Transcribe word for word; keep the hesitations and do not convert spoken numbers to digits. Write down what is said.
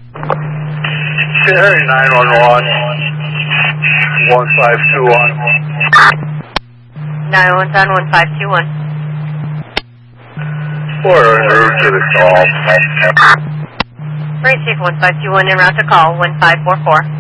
Cherry nine one one, one five two one. nine one one, one five two one. We're en route to the call. Receive one five two one en route to call one five four four.